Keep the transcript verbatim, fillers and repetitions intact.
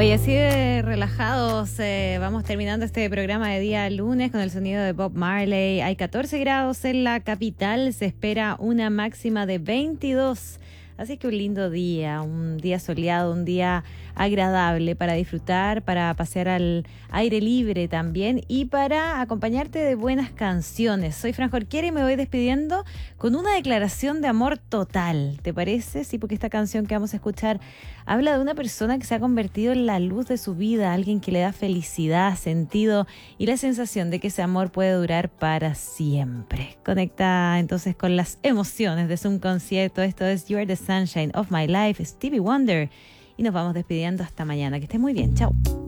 Oye, así de relajados, eh, vamos terminando este programa de día lunes con el sonido de Bob Marley. Hay catorce grados en la capital, se espera una máxima de veintidós. Así que un lindo día, un día soleado, un día agradable para disfrutar, para pasear al aire libre también y para acompañarte de buenas canciones. Soy Fran Jorquera y me voy despidiendo con una declaración de amor total. ¿Te parece? Sí, porque esta canción que vamos a escuchar habla de una persona que se ha convertido en la luz de su vida, alguien que le da felicidad, sentido y la sensación de que ese amor puede durar para siempre. Conecta entonces con las emociones de un concierto. Esto es You Are the Sunshine of My Life, Stevie Wonder. Y nos vamos despidiendo hasta mañana. Que estés muy bien. Chao.